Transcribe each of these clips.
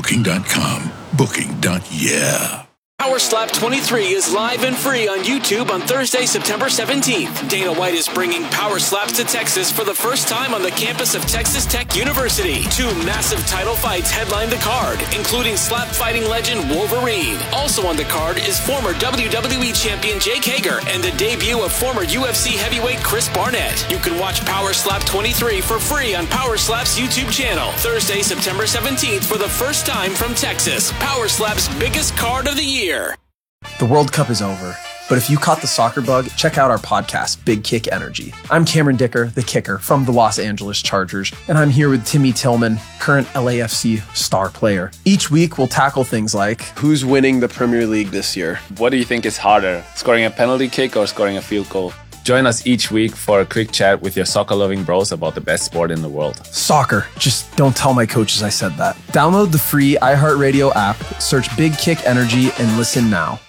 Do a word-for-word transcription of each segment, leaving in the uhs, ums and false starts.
Booking dot com. Booking. Yeah. Power Slap twenty-three is live and free on YouTube on Thursday, September seventeenth. Dana White is bringing Power Slaps to Texas for the first time on the campus of Texas Tech University. Two massive title fights headline the card, including slap fighting legend Wolverine. Also on the card is former W W E champion Jake Hager and the debut of former U F C heavyweight Chris Barnett. You can watch Power Slap twenty-three for free on Power Slap's YouTube channel. Thursday, September seventeenth for the first time from Texas. Power Slap's biggest card of the year. The World Cup is over, but if you caught the soccer bug, check out our podcast, Big Kick Energy. I'm Cameron Dicker, the kicker from the Los Angeles Chargers, and I'm here with Timmy Tillman, current L A F C star player. Each week, we'll tackle things like, who's winning the Premier League this year? What do you think is harder, scoring a penalty kick or scoring a field goal? Join us each week for a quick chat with your soccer-loving bros about the best sport in the world. Soccer. Just don't tell my coaches I said that. Download the free iHeartRadio app, search Big Kick Energy, and listen now.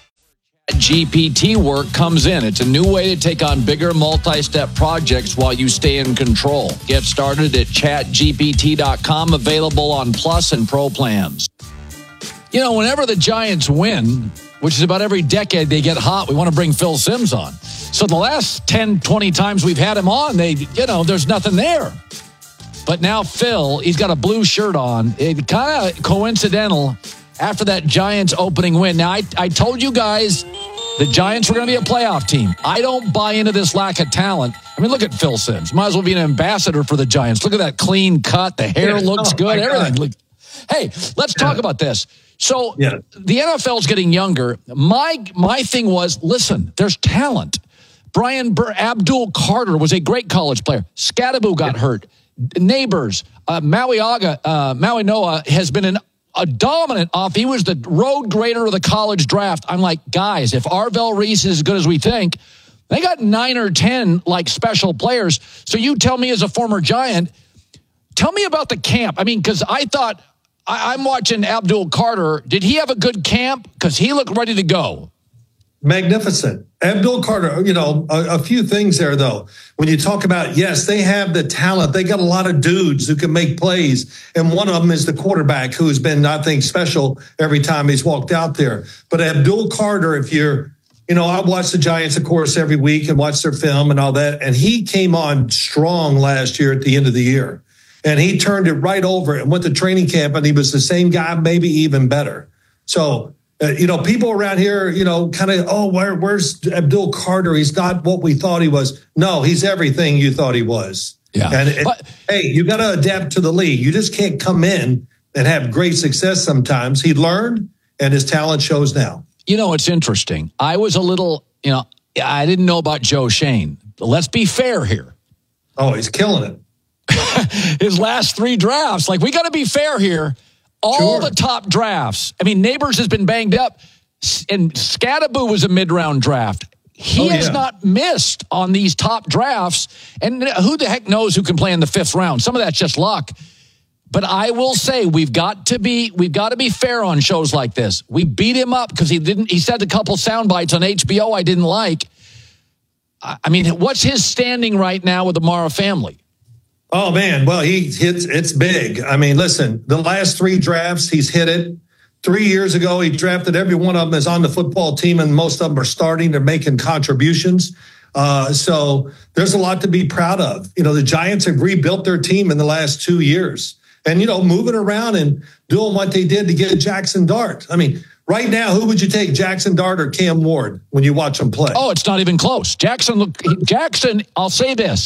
G P T work comes in. It's a new way to take on bigger multi-step projects while you stay in control. Get started at chat G P T dot com, available on Plus and Pro plans. You know, whenever the Giants win, which is about every decade they get hot, we want to bring Phil Simms on. So the last ten, twenty times we've had him on, they, you know, there's nothing there. But now Phil, he's got a blue shirt on. It kind of coincidental after that Giants opening win. Now, I, I told you guys the Giants were going to be a playoff team. I don't buy into this lack of talent. I mean, look at Phil Simms. Might as well be an ambassador for the Giants. Look at that clean cut. The hair yeah, looks oh, good. Everything. Look, hey, let's talk yeah. about this. So yeah. the N F L's getting younger. My my thing was, listen, there's talent. Brian Burr, Abdul Carter was a great college player. Scadaboo got yeah. hurt. Neighbors, uh, Maui Aga, uh, Maui Noah has been an, a dominant off. He was the road grader of the college draft. I'm like, guys, if Arvell Reese is as good as we think, they got nine or ten like special players. So you tell me as a former Giant, tell me about the camp. I mean, because I thought, I, I'm watching Abdul Carter. Did he have a good camp? Because he looked ready to go. Magnificent. Abdul Carter, you know, a, a few things there, though. When you talk about, yes, they have the talent. They got a lot of dudes who can make plays. And one of them is the quarterback who's been, I think, special every time he's walked out there. But Abdul Carter, if you're, you know, I watch the Giants, of course, every week and watch their film and all that. And he came on strong last year at the end of the year. And he turned it right over and went to training camp, and he was the same guy, maybe even better. So, Uh, you know, people around here, you know, kind of, oh, where, where's Abdul Carter? He's not what we thought he was. No, he's everything you thought he was. Yeah. And, and but, hey, you got to adapt to the league. You just can't come in and have great success sometimes. He learned, and his talent shows now. You know, it's interesting. I was a little, you know, I didn't know about Joe Shane. Let's be fair here. Oh, he's killing it. His last three drafts, like, we got to be fair here. All sure. the top drafts. I mean, Neighbors has been banged up, and Scadaboo was a mid-round draft. He oh, has yeah. not missed on these top drafts, and who the heck knows who can play in the fifth round? Some of that's just luck. But I will say we've got to be we've got to be fair on shows like this. We beat him up because he didn't. He said a couple sound bites on H B O I didn't like. I mean, what's his standing right now with the Mara family? Oh, man. Well, he hits. It's big. I mean, listen, the last three drafts, he's hit it. Three years ago, he drafted every one of them is on the football team, and most of them are starting. They're making contributions. Uh, so there's a lot to be proud of. You know, the Giants have rebuilt their team in the last two years. And, you know, moving around and doing what they did to get Jackson Dart. I mean, right now, who would you take, Jackson Dart or Cam Ward, when you watch them play? Oh, it's not even close. Jackson, look, Jackson, I'll say this.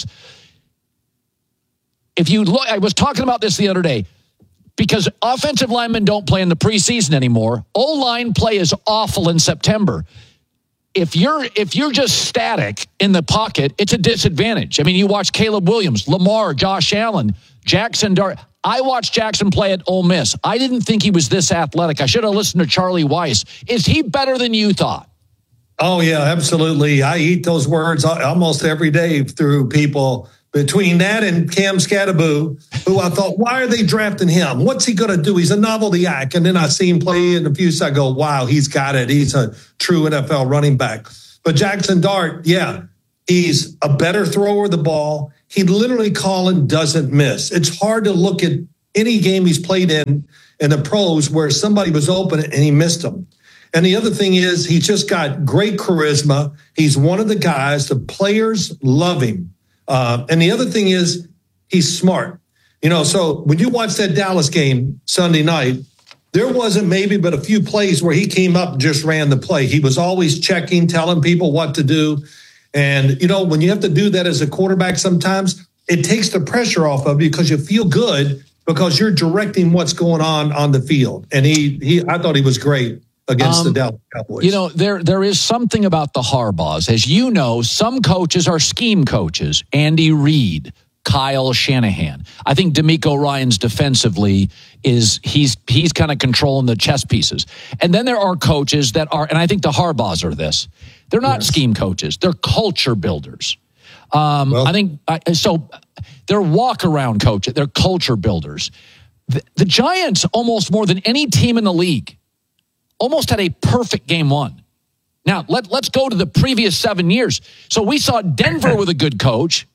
If you look, I was talking about this the other day, because offensive linemen don't play in the preseason anymore. O-line play is awful in September. If you're if you're just static in the pocket, it's a disadvantage. I mean, you watch Caleb Williams, Lamar, Josh Allen, Jackson Dart. I watched Jackson play at Ole Miss. I didn't think he was this athletic. I should have listened to Charlie Weiss. Is he better than you thought? Oh, yeah, absolutely. I eat those words almost every day through people. Between that and Cam Scadaboo, who I thought, why are they drafting him? What's he going to do? He's a novelty act. And then I see him play in a few seconds. I go, wow, he's got it. He's a true N F L running back. But Jackson Dart, yeah, he's a better thrower of the ball. He literally, Colin, doesn't miss. It's hard to look at any game he's played in in the pros where somebody was open and he missed them. And the other thing is he's just got great charisma. He's one of the guys, the players love him. Uh, and the other thing is he's smart. You know, so when you watch that Dallas game Sunday night, there wasn't maybe but a few plays where he came up and just ran the play. He was always checking, telling people what to do. And, you know, when you have to do that as a quarterback sometimes, it takes the pressure off of you because you feel good because you're directing what's going on on the field. And he, he I thought he was great against um, the Dallas Cowboys. You know, there there is something about the Harbaughs. As you know, some coaches are scheme coaches. Andy Reid, Kyle Shanahan. I think DeMeco Ryans defensively is he's he's kind of controlling the chess pieces. And then there are coaches that are, and I think the Harbaughs are this. They're not yes. scheme coaches. They're culture builders. Um, well, I think I, so. They're walk around coaches. They're culture builders. The, the Giants, almost more than any team in the league, almost had a perfect game one. Now, let, let's go to the previous seven years. So we saw Denver with a good coach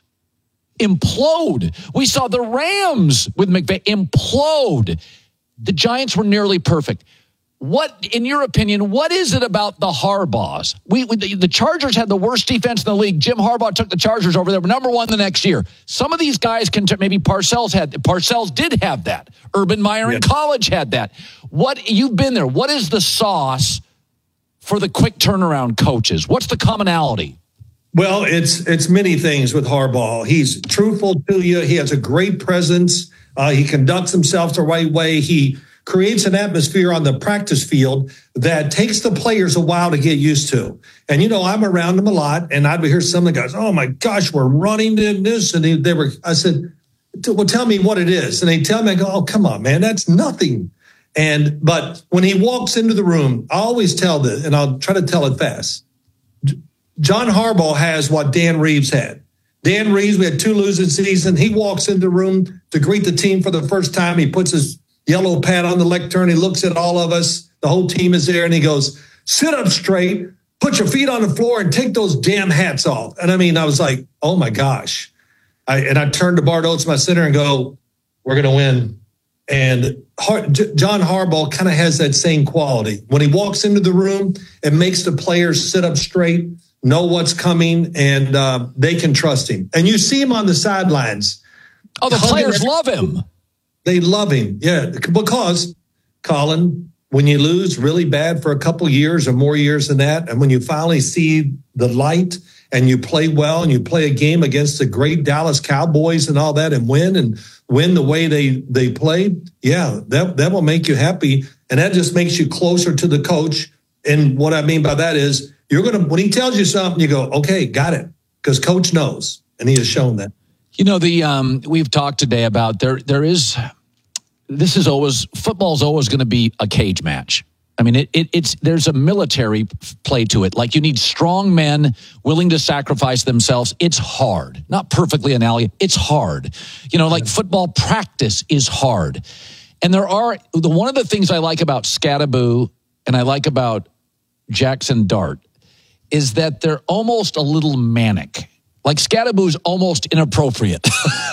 implode. We saw the Rams with McVay implode. The Giants were nearly perfect. What, in your opinion, what is it about the Harbaughs? We, we the, the Chargers had the worst defense in the league. Jim Harbaugh took the Chargers over there, number one the next year. Some of these guys can, t- maybe Parcells had, Parcells did have that. Urban Meyer in yes. college had that. What, you've been there. What is the sauce for the quick turnaround coaches? What's the commonality? Well, it's it's many things with Harbaugh. He's truthful to you. He has a great presence. Uh, he conducts himself the right way. He creates an atmosphere on the practice field that takes the players a while to get used to. And, you know, I'm around them a lot, and I'd hear some of the guys, oh, my gosh, we're running in this. And they, they were, I said, well, tell me what it is. And they tell me, I go, oh, come on, man, that's nothing. And but when he walks into the room, I always tell this, and I'll try to tell it fast. John Harbaugh has what Dan Reeves had. Dan Reeves, we had two losing seasons. He walks into the room to greet the team for the first time. He puts his yellow pad on the lectern. He looks at all of us. The whole team is there, and he goes, sit up straight, put your feet on the floor, and take those damn hats off. And I mean, I was like, oh, my gosh. I, and I turned to Bart Oates, my center, and go, we're going to win. And Har- J- John Harbaugh kind of has that same quality. When he walks into the room, it makes the players sit up straight, know what's coming, and uh, they can trust him. And you see him on the sidelines. Oh, the players love him. They love him, yeah, because, Colin, when you lose really bad for a couple years or more years than that, and when you finally see the light and you play well and you play a game against the great Dallas Cowboys and all that and win and win the way they, they played, yeah, that, that will make you happy. And that just makes you closer to the coach. And what I mean by that is you're going to, when he tells you something, you go, okay, got it, because coach knows, and he has shown that. You know, the um, we've talked today about there. There is this is always football is always going to be a cage match. I mean, it, it, it's there's a military play to it. Like you need strong men willing to sacrifice themselves. It's hard, not perfectly analogous. It's hard. You know, like football practice is hard. And there are the one of the things I like about Scatterbo and I like about Jackson Dart is that they're almost a little manic. Like Scatterbo's almost inappropriate.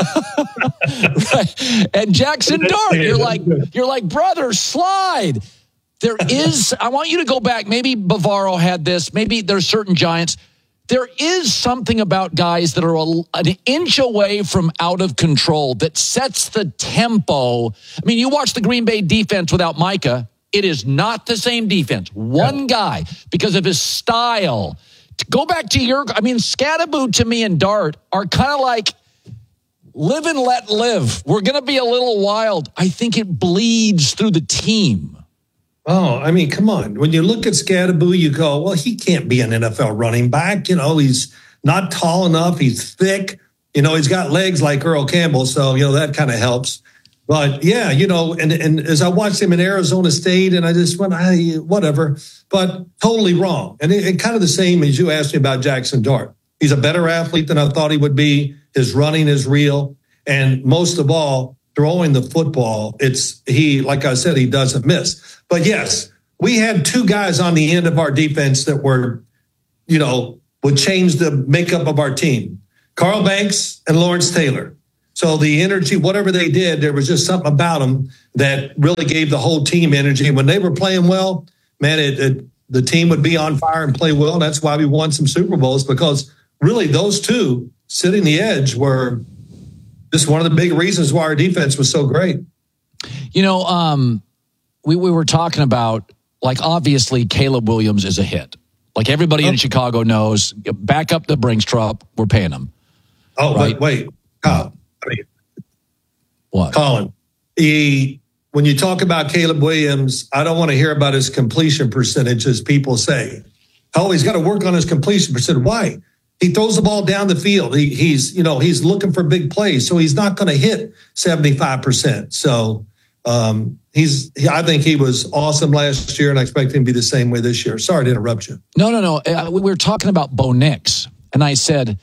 Right? And Jackson Dart, you're like, you're like, brother, slide. There is, I want you to go back. Maybe Bavaro had this. Maybe there's certain Giants. There is something about guys that are a, an inch away from out of control that sets the tempo. I mean, you watch the Green Bay defense without Micah. It is not the same defense. One guy, because of his style. Go back to your, I mean, Scatterbo to me and Dart are kind of like live and let live. We're going to be a little wild. I think it bleeds through the team. Oh, I mean, come on. When you look at Scatterbo, you go, well, he can't be an N F L running back. You know, he's not tall enough. He's thick. You know, he's got legs like Earl Campbell. So, you know, that kind of helps. But, yeah, you know, and, and as I watched him in Arizona State, and I just went, I, whatever, but totally wrong. And it, it kind of the same as you asked me about Jackson Dart. He's a better athlete than I thought he would be. His running is real. And most of all, throwing the football, it's he, like I said, he doesn't miss. But, yes, we had two guys on the end of our defense that were, you know, would change the makeup of our team, Carl Banks and Lawrence Taylor. So the energy, whatever they did, there was just something about them that really gave the whole team energy. When they were playing well, man, it, it, the team would be on fire and play well. That's why we won some Super Bowls, because really those two sitting the edge were just one of the big reasons why our defense was so great. You know, um, we, we were talking about, like, obviously Caleb Williams is a hit. Like everybody oh. in Chicago knows, back up the Brinks truck, we're paying him. Oh, right? wait, wait. Kyle, I mean, what? Colin, he, when you talk about Caleb Williams, I don't want to hear about his completion percentage, as people say. Oh, he's got to work on his completion percentage. Why? He throws the ball down the field. He, he's, you know, he's looking for big plays, so he's not going to hit seventy-five percent. So um, he's, I think he was awesome last year, and I expect him to be the same way this year. Sorry to interrupt you. No, no, no. Uh, we were talking about Bo Nix, and I said,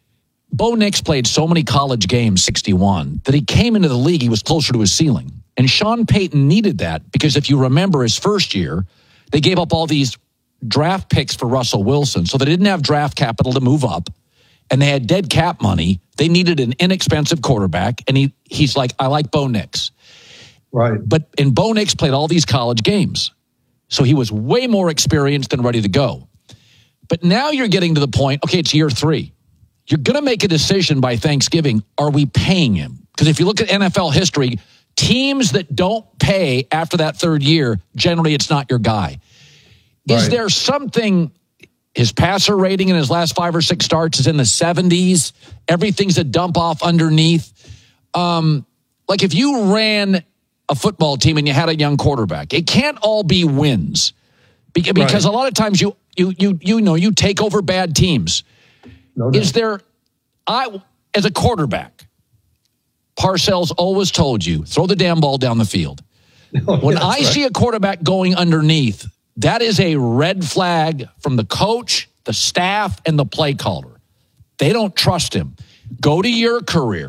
Bo Nix played so many college games, sixty-one, that he came into the league, he was closer to his ceiling. And Sean Payton needed that because if you remember his first year, they gave up all these draft picks for Russell Wilson. So they didn't have draft capital to move up, and they had dead cap money. They needed an inexpensive quarterback, and he he's like, I like Bo Nix. Right. But and Bo Nix played all these college games. So he was way more experienced and ready to go. But now you're getting to the point, okay, it's year three. You're going to make a decision by Thanksgiving. Are we paying him? Because if you look at N F L history, teams that don't pay after that third year, generally it's not your guy. Is right. there something, his passer rating in his last five or six starts is in the seventies. Everything's a dump off underneath. Um, like if you ran a football team and you had a young quarterback, it can't all be wins. Because right. a lot of times you, you, you, you know, you take over bad teams. No, no. Is there, I, as a quarterback, Parcells always told you, throw the damn ball down the field. Oh, when yeah, I right. see a quarterback going underneath, that is a red flag from the coach, the staff, and the play caller. They don't trust him. Go to your career.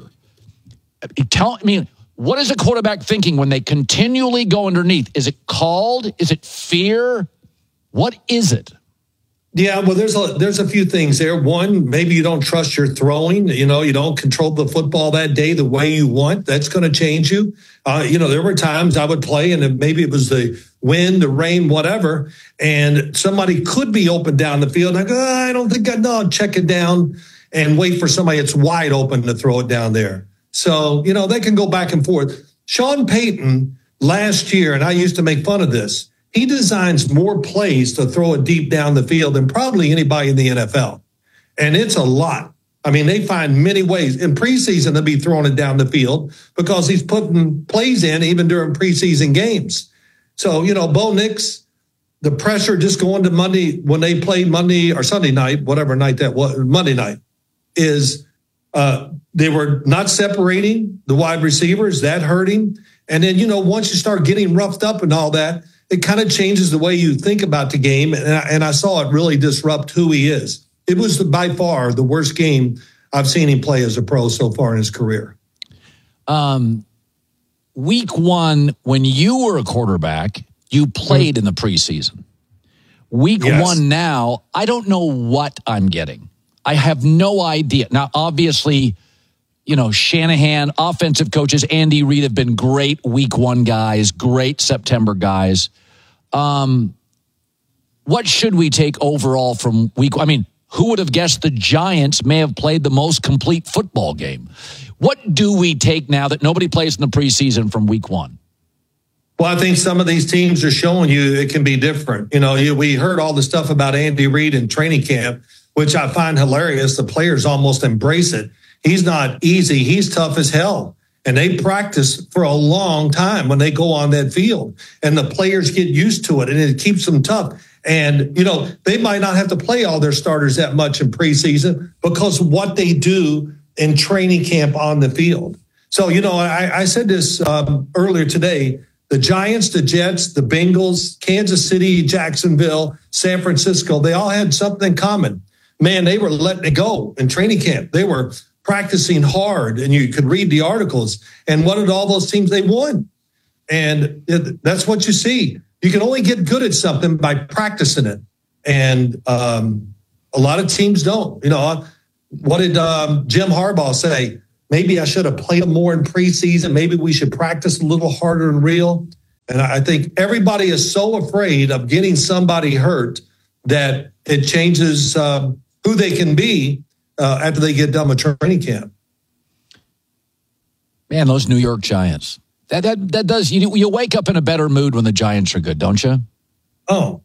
Tell I mean, what is a quarterback thinking when they continually go underneath? Is it called? Is it fear? What is it? Yeah, well, there's a, there's a few things there. One, maybe you don't trust your throwing. You know, you don't control the football that day the way you want. That's going to change you. Uh, you know, there were times I would play, and maybe it was the wind, the rain, whatever, and somebody could be open down the field. And I go, oh, I don't think I know. Check it down and wait for somebody that's wide open to throw it down there. So, you know, they can go back and forth. Sean Payton last year, and I used to make fun of this, he designs more plays to throw it deep down the field than probably anybody in the N F L. And it's a lot. I mean, they find many ways. In preseason, they'll be throwing it down the field because he's putting plays in even during preseason games. So, you know, Bo Nix, the pressure just going to Monday when they played Monday or Sunday night, whatever night that was, Monday night, is uh, they were not separating the wide receivers. That hurt him. And then, you know, once you start getting roughed up and all that, it kind of changes the way you think about the game. And I, and I saw it really disrupt who he is. It was the, by far the worst game I've seen him play as a pro so far in his career. Um, week one, when you were a quarterback, you played in the preseason. Week yes. one now, I don't know what I'm getting. I have no idea. Now, obviously, you know, Shanahan, offensive coaches, Andy Reid have been great week one guys, great September guys. Um, what should we take overall from week one? I mean, who would have guessed the Giants may have played the most complete football game? What do we take now that nobody plays in the preseason from week one? Well, I think some of these teams are showing you it can be different. You know, we heard all the stuff about Andy Reid in training camp, which I find hilarious. The players almost embrace it. He's not easy. He's tough as hell. And they practice for a long time when they go on that field. And the players get used to it, and it keeps them tough. And, you know, they might not have to play all their starters that much in preseason because of what they do in training camp on the field. So, you know, I, I said this um, earlier today. The Giants, the Jets, the Bengals, Kansas City, Jacksonville, San Francisco, they all had something in common. Man, they were letting it go in training camp. They were practicing hard, and you could read the articles. And what did all those teams? They won. And it, that's what you see. You can only get good at something by practicing it. And um, a lot of teams don't. You know, what did um, Jim Harbaugh say? maybe I should have played them more in preseason. Maybe we should practice a little harder and real. And I think everybody is so afraid of getting somebody hurt that it changes um, who they can be uh, after they get done with training camp. Man, those New York Giants. That that that does you you wake up in a better mood when the Giants are good, don't you? Oh,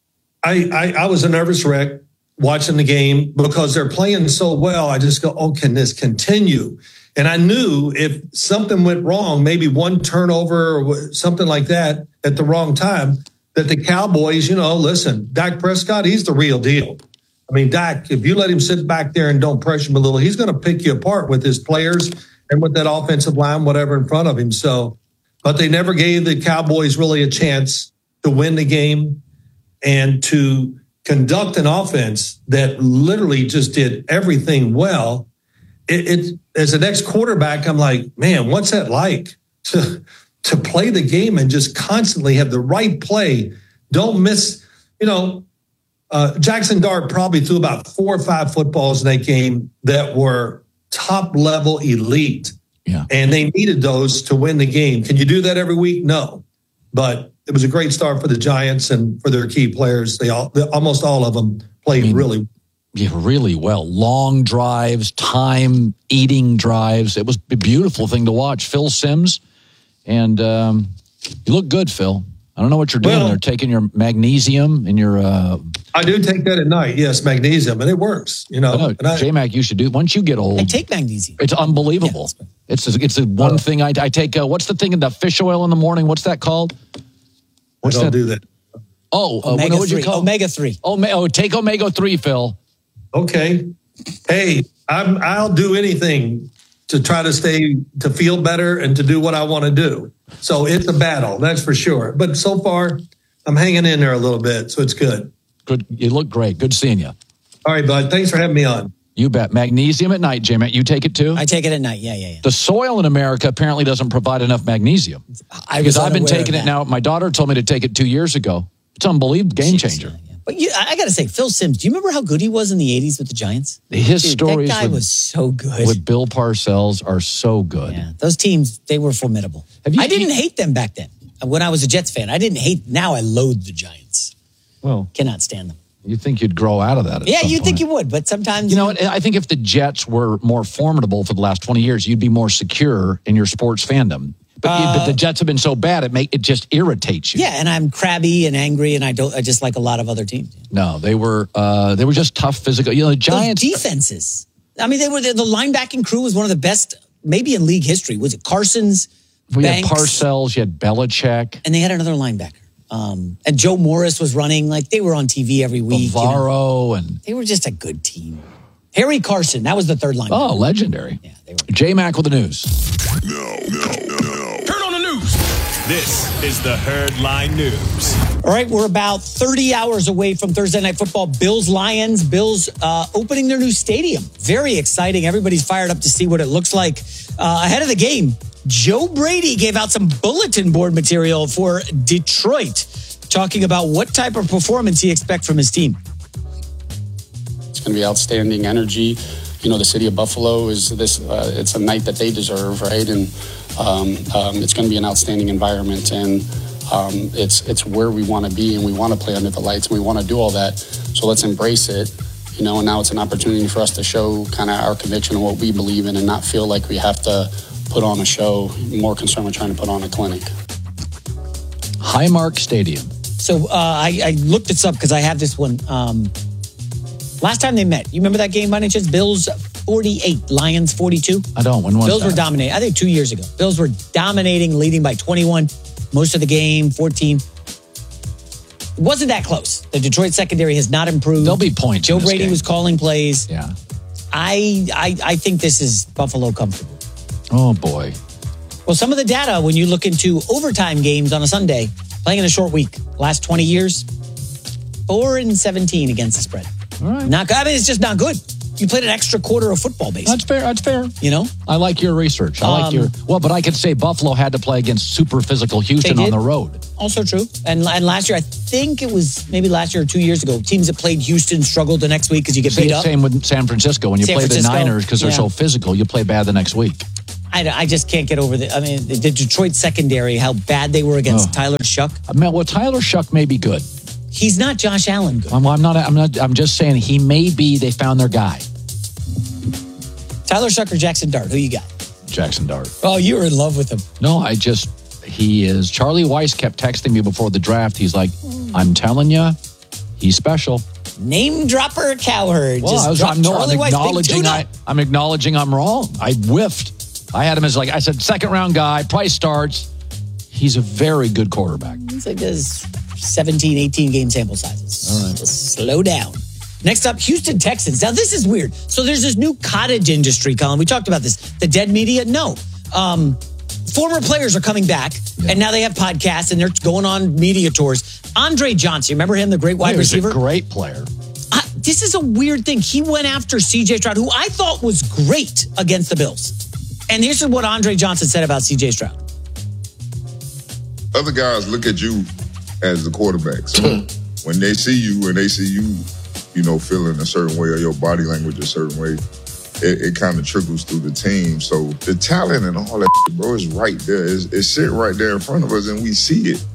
I I, I was a nervous wreck watching the game because they're playing so well. I just go, oh, can this continue? And I knew if something went wrong, maybe one turnover or something like that at the wrong time, that the Cowboys, you know, listen, Dak Prescott, he's the real deal. I mean, Dak, if you let him sit back there and don't pressure him a little, he's going to pick you apart with his players and with that offensive line, whatever in front of him. So, but they never gave the Cowboys really a chance to win the game and to conduct an offense that literally just did everything well. It, it as an ex-quarterback, I'm like, man, what's that like to to play the game and just constantly have the right play? Don't miss, you know, uh, Jackson Dart probably threw about four or five footballs in that game that were top level elite. Yeah. And they needed those to win the game. Can you do that every week? No. But it was a great start for the Giants and for their key players. They all, they, almost all of them played I mean, really well. Yeah, really well. Long drives, time eating drives. It was a beautiful thing to watch. Phil Simms, and um, you look good, Phil. I don't know what you're doing. Well, They're taking your magnesium and your. Uh, I do take that at night. Yes, magnesium, and it works. You know, know J-Mac, you should do. Once you get old, I take magnesium. It's unbelievable. Yeah, it's a, it's the one uh, thing I, I take. Uh, what's the thing in the fish oil in the morning? What's that called? What's I don't that? do that. Oh, uh, omega what would you call omega three? Oh, oh, take omega three, Phil. Okay. Hey, I'm, I'll do anything to try to stay, to feel better and to do what I want to do. So it's a battle, that's for sure. But so far, I'm hanging in there a little bit, so it's good. Good. You look great. Good seeing you. All right, bud. Thanks for having me on. You bet. Magnesium at night, J-Mac. You take it too? I take it at night. Yeah, yeah, yeah. The soil in America apparently doesn't provide enough magnesium. I because I've been taking it now. My daughter told me to take it two years ago. It's unbelievable. Game changer. Yeah, yeah. But you, I got to say, Phil Simms, do you remember how good he was in the eighties with the Giants? His Dude, stories that guy with, was so good. With Bill Parcells are so good. Yeah, those teams, they were formidable. Have you, I didn't you, hate them back then. When I was a Jets fan, I didn't hate. Now I loathe the Giants. Well, cannot stand them. You think you'd grow out of that? At yeah, you point. think you would, but sometimes you know. What, I think if the Jets were more formidable for the last twenty years, you'd be more secure in your sports fandom. But, uh, but the Jets have been so bad, it make it just irritates you. Yeah, and I'm crabby and angry, and I don't. I just like a lot of other teams. No, they were uh, they were just tough physical. You know, the Giants Those defenses. I mean, they were the, the linebacking crew was one of the best, maybe in league history. Was it Carson's? We Banks, had Parcells, you had Belichick, and they had another linebacker. Um, and Joe Morris was running, like they were on T V every week. Alvaro, you know? And they were just a good team. Harry Carson, that was the third line. Oh, legendary. Yeah, they were. J-Mac with the news. No, no, no. Turn on the news. This is the Herd Line News. All right, we're about thirty hours away from Thursday Night Football. Bills, Lions, Bills uh, opening their new stadium. Very exciting. Everybody's fired up to see what it looks like. Uh, ahead of the game, Joe Brady gave out some bulletin board material for Detroit, talking about what type of performance he expects from his team. It's going to be outstanding energy. You know, the city of Buffalo is this, uh, it's a night that they deserve, right? And um, um, it's going to be an outstanding environment. And um, it's it's where we want to be, and we want to play under the lights, and we want to do all that. So let's embrace it. You know, and now it's an opportunity for us to show kind of our conviction and what we believe in and not feel like we have to put on a show, more concerned with trying to put on a clinic. Highmark Stadium. So uh, I, I looked this up because I have this one. Um, last time they met, you remember that game by any chance? Bills forty-eight, Lions forty-two? I don't. When was Bills that? were dominating. I think two years ago. Bills were dominating, leading by twenty-one. Most of the game, fourteen. It wasn't that close. The Detroit secondary has not improved. There'll be points. Joe Brady game. was calling plays. Yeah. I, I I think this is Buffalo comfortable. Oh, boy. Well, some of the data, when you look into overtime games on a Sunday, playing in a short week, last twenty years, four and seventeen against the spread. All right. Not good. I mean, it's just not good. You played an extra quarter of football, basically. That's fair. That's fair. You know? I like your research. I Um, like your... Well, but I could say Buffalo had to play against super physical Houston on the road. also true. And, and last year, I think it was maybe last year or two years ago, teams that played Houston struggled the next week because you get beat up. Same with San Francisco. When you San play Francisco, the Niners because they're yeah. so physical, you play bad the next week. I, I just can't get over the. I mean, the, the Detroit secondary, how bad they were against Oh. Tyler Shuck. I mean, well, Tyler Shuck may be good. He's not Josh Allen good. I'm, I'm not. I'm not. I'm just saying he may be. They found their guy, Tyler Shuck or Jackson Dart? Who you got? Jackson Dart. Oh, you were in love with him. No, I just. He is. Charlie Weiss kept texting me before the draft. He's like, I'm telling you, he's special. Name dropper Cowherd. Well, Just I was, drop I'm, no, Charlie I'm Weiss, big acknowledging. tuna. I, I'm acknowledging I'm wrong. I whiffed. I had him as like I said, second round guy. Price starts. He's a very good quarterback. It's like this seventeen, eighteen game sample sizes. All right. Just slow down. Next up, Houston Texans. Now, this is weird. So there's this new cottage industry, Colin. We talked about this. The dead media? No. Um, former players are coming back, Yeah. and now they have podcasts, and they're going on media tours. Andre Johnson, remember him, the great wide He was receiver? a great player. Uh, this is a weird thing. He went after C J Stroud, who I thought was great against the Bills. And here's what Andre Johnson said about C J Stroud. Other guys look at you as the quarterback. So when they see you and they see you, you know, feeling a certain way or your body language a certain way, it, it kind of trickles through the team. So the talent and all that, bro, is right there. It's, it's sitting right there in front of us, and we see it.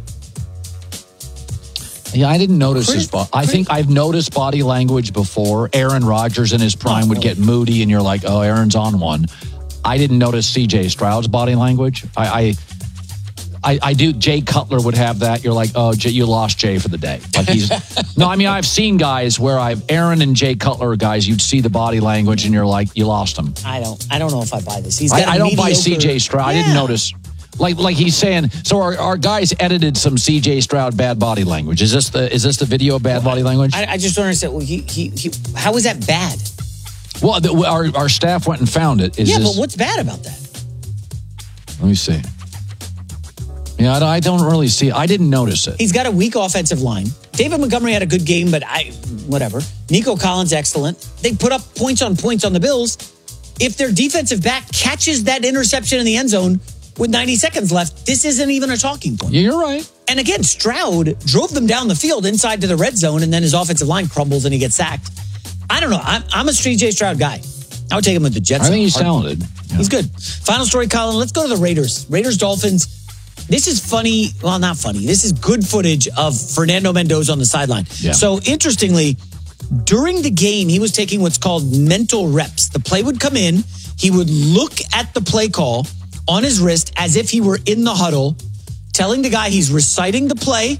Yeah, I didn't notice Chris- his body. I think I've noticed body language before. Aaron Rodgers in his prime would get moody, and you're like, oh, Aaron's on one. I didn't notice C J Stroud's body language. I, I, I, I do. Jay Cutler would have that. You're like, oh, Jay, you lost Jay for the day. Like he's no. I mean, I've seen guys where I've Aaron and Jay Cutler are guys. You'd see the body language, and you're like, you lost him. I don't I don't know if I buy this. He's got I, a I don't buy mediocre- C J Stroud. I didn't Yeah. notice. Like like he's saying, so our, our guys edited some C J Stroud bad body language. Is this the is this the video of bad body language? I, I just don't understand. Well, he, he, he, how is that bad? Well, the, our our staff went and found it. Is yeah, this, but what's bad about that? Let me see. Yeah, I, I don't really see it. I didn't notice it. He's got a weak offensive line. David Montgomery had a good game, but I, whatever. Nico Collins, excellent. They put up points on points on the Bills. If their defensive back catches that interception in the end zone with ninety seconds left, this isn't even a talking point. Yeah, you're right. And again, Stroud drove them down the field inside to the red zone, and then his offensive line crumbles and he gets sacked. I don't know. I'm, I'm a C J Stroud guy. I would take him with the Jets. I think he's Heartbeat. talented. Yeah. He's good. Final story, Colin. Let's go to the Raiders. Raiders Dolphins. This is funny. Well, not funny. This is good footage of Fernando Mendoza on the sideline. Yeah. So interestingly, during the game, he was taking what's called mental reps. The play would come in. He would look at the play call on his wrist as if he were in the huddle, telling the guy he's reciting the play.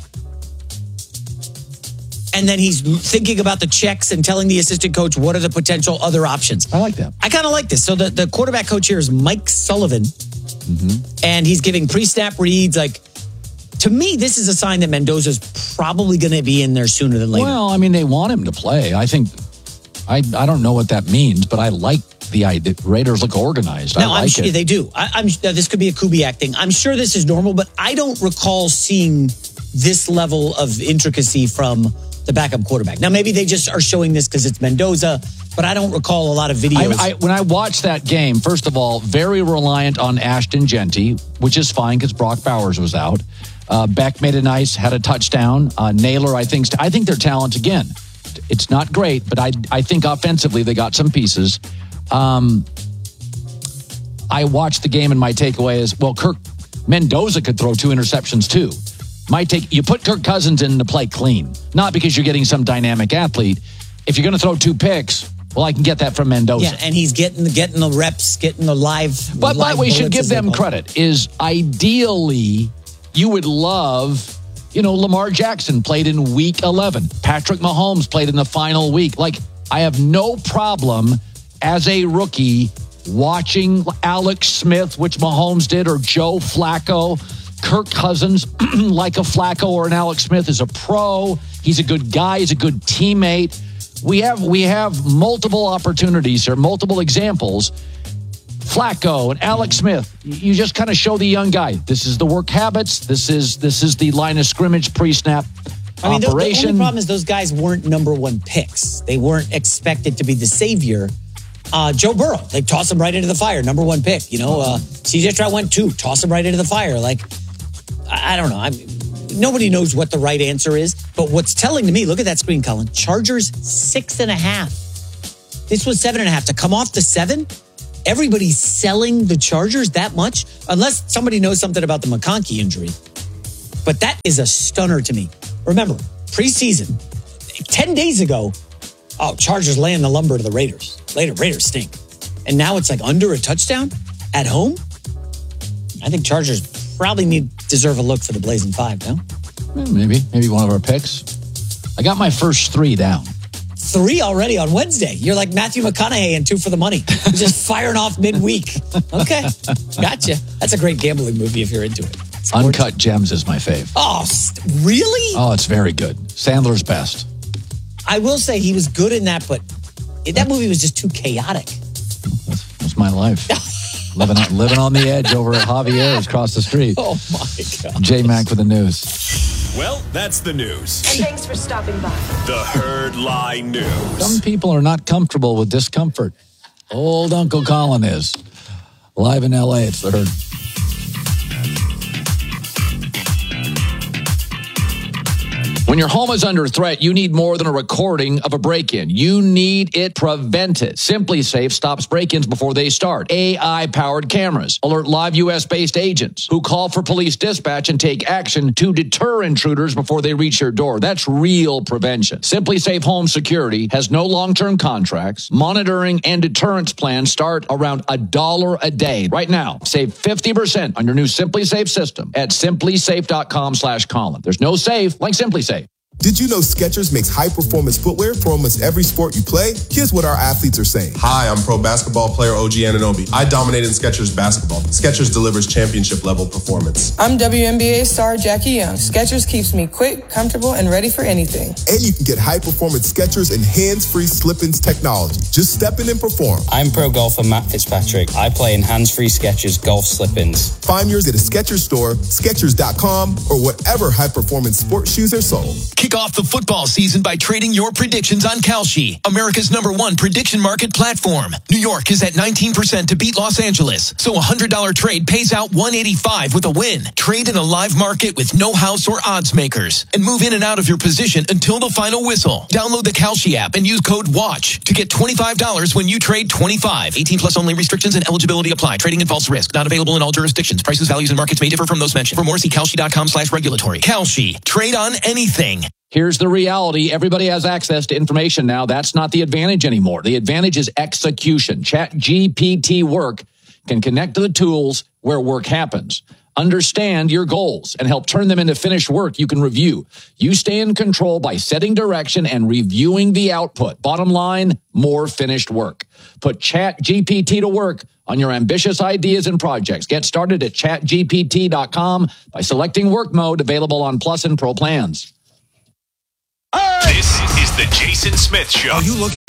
And then he's thinking about the checks and telling the assistant coach what are the potential other options. I like that. I kind of like this. So the, the quarterback coach here is Mike Sullivan. And he's giving pre-snap reads. Like, to me, this is a sign that Mendoza's probably going to be in there sooner than later. Well, I mean, they want him to play. I think, I I don't know what that means, but I like the idea. Raiders look organized. No, I like I'm sure it. they do. I, I'm now, this could be a Kubiak thing. I'm sure this is normal, but I don't recall seeing this level of intricacy from the backup quarterback. Now, maybe they just are showing this because it's Mendoza, but I don't recall a lot of videos. I, I, when I watched that game, first of all, very reliant on Ashton Genty, which is fine because Brock Bowers was out. Uh, Beck made a nice, had a touchdown. Uh, Naylor, I think, I think their talent again. It's not great, but I I think offensively they got some pieces. Um, I watched the game and my takeaway is, well, Kirk Mendoza could throw two interceptions too. My take, you put Kirk Cousins in to play clean, not because you're getting some dynamic athlete. If you're going to throw two picks, well, I can get that from Mendoza. yeah, and he's getting getting the reps, getting the live. But, live but we should bullets, give as they them call it. credit. Is ideally, you would love, you know, Lamar Jackson played in week eleven. Patrick Mahomes played in the final week. Like, I have no problem as a rookie watching Alex Smith, which Mahomes did, or Joe Flacco. Kirk Cousins, like a Flacco or an Alex Smith, is a pro. He's a good guy. He's a good teammate. We have we have multiple opportunities here, multiple examples. Flacco and Alex Smith, you just kind of show the young guy, this is the work habits, this is this is the line of scrimmage pre-snap I mean, the, the operation. only problem is those guys weren't number one picks. They weren't expected to be the savior. Uh, Joe Burrow, they toss him right into the fire, number one pick. You know, uh, C J Stroud went two, toss him right into the fire. Like, I, I don't know. I'm, nobody knows what the right answer is. But what's telling to me, look at that screen, Colin. Chargers six and a half. This was seven and a half. To come off the seven, everybody's selling the Chargers that much, unless somebody knows something about the McConkey injury. But that is a stunner to me. Remember, preseason, ten days ago, oh, Chargers laying the lumber to the Raiders. Later, Raiders stink. And now it's like under a touchdown at home. I think Chargers probably need deserve a look for the Blazing Five, no? Maybe. Maybe one of our picks. I got my first three down. Three already on Wednesday. You're like Matthew McConaughey in Two for the Money. You're just firing off midweek. Okay. Gotcha. That's a great gambling movie if you're into it. Sports. Uncut Gems is my fave. Oh, really? Oh, it's very good. Sandler's best. I will say he was good in that, but that movie was just too chaotic. That's, that's my life. living, on, living on the edge over at Javier's across the street. Oh, my God. J-Mac with the news. Well, that's the news. And thanks for stopping by. The Herd Lie News. Some people are not comfortable with discomfort. Old Uncle Colin is. Live in L A, it's the Herd. When your home is under threat, you need more than a recording of a break-in. You need it prevented. SimpliSafe stops break-ins before they start. A I-powered cameras alert live U S-based agents who call for police dispatch and take action to deter intruders before they reach your door. That's real prevention. SimpliSafe Home Security has no long-term contracts. Monitoring and deterrence plans start around a dollar a day. Right now, save fifty percent on your new SimpliSafe system at simplysafe.com slash Colin. There's no safe like SimpliSafe. Did you know Skechers makes high-performance footwear for almost every sport you play? Here's what our athletes are saying. Hi, I'm pro basketball player O G Anunoby. I dominate in Skechers basketball. Skechers delivers championship-level performance. I'm W N B A star Jackie Young. Skechers keeps me quick, comfortable, and ready for anything. And you can get high-performance Skechers and hands-free slip-ins technology. Just step in and perform. I'm pro golfer Matt Fitzpatrick. I play in hands-free Skechers golf slip-ins. Find yours at a Skechers store, Skechers dot com, or whatever high-performance sports shoes are sold. Kick off the football season by trading your predictions on Kalshi, America's number one prediction market platform. New York is at nineteen percent to beat Los Angeles, so a one hundred dollars trade pays out one eighty-five with a win. Trade in a live market with no house or odds makers, and move in and out of your position until the final whistle. Download the Kalshi app and use code WATCH to get twenty-five dollars when you trade twenty-five. eighteen plus only. Restrictions and eligibility apply. Trading involves risk. Not available in all jurisdictions. Prices, values, and markets may differ from those mentioned. For more, see Kalshi.com slash regulatory. Kalshi. Trade on anything. Here's the reality. Everybody has access to information now. That's not the advantage anymore. The advantage is execution. ChatGPT Work can connect to the tools where work happens. Understand your goals and help turn them into finished work you can review. You stay in control by setting direction and reviewing the output. Bottom line, more finished work. Put ChatGPT to work on your ambitious ideas and projects. Get started at chat G P T dot com by selecting work mode, available on Plus and Pro plans. This is the Jason Smith Show. Are you looking